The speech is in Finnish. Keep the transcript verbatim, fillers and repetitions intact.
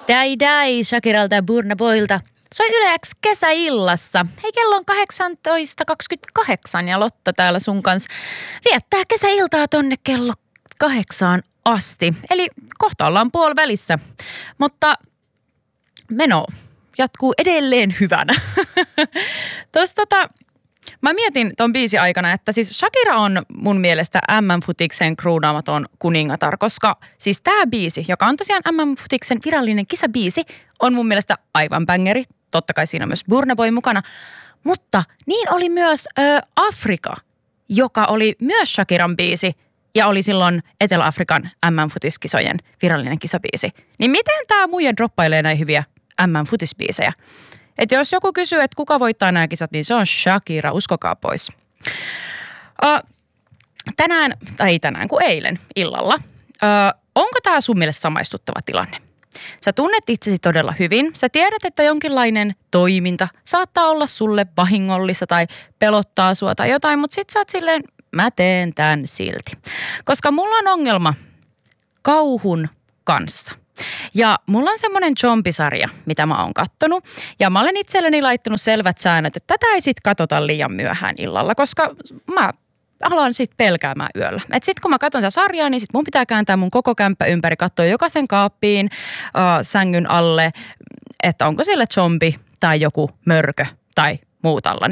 Dai dai Shakiralta ja Burna Boylta. Soi Yle X kesäillassa. Hei, kello on kahdeksantoista kaksikymmentäkahdeksan ja Lotta täällä sun kanssa viettää kesäiltaa tonne kello kahdeksaan asti. Eli kohta ollaan puolivälissä, mutta meno jatkuu edelleen hyvänä. Tuossa tota, mä mietin ton biisin aikana, että siis Shakira on mun mielestä M M-futiksen kruunaamaton kuningatar, koska siis tää biisi, joka on tosiaan M M-futiksen virallinen kisabiisi, on mun mielestä aivan bängeri. Totta kai siinä on myös Burna Boy mukana, mutta niin oli myös ö, Afrika, joka oli myös Shakiran biisi ja oli silloin Etelä-Afrikan M M-futiskisojen virallinen kisabiisi. Niin miten tää muija droppailee näin hyviä M M-futisbiisejä? Että jos joku kysyy, että kuka voittaa nämä kisat, niin se on Shakira, uskokaa pois. Uh, tänään, tai tänään kuin eilen illalla, uh, onko tämä sun mielestä samaistuttava tilanne? Sä tunnet itsesi todella hyvin. Sä tiedät, että jonkinlainen toiminta saattaa olla sulle vahingollista tai pelottaa sua tai jotain, mutta sit sä oot silleen, mä teen tän silti. Koska mulla on ongelma kauhun kanssa. Ja mulla on semmoinen zompisarja, mitä mä oon kattonut. Ja mä olen itselleni laittanut selvät säännöt, että tätä ei sit katsota liian myöhään illalla, koska mä alan sit pelkäämään yöllä. Et sit kun mä katson sitä sarjaa, niin sit mun pitää kääntää mun koko kämppä ympäri, katsoa jokaisen kaappiin, äh, sängyn alle, että onko siellä zombi tai joku mörkö tai muu tällainen.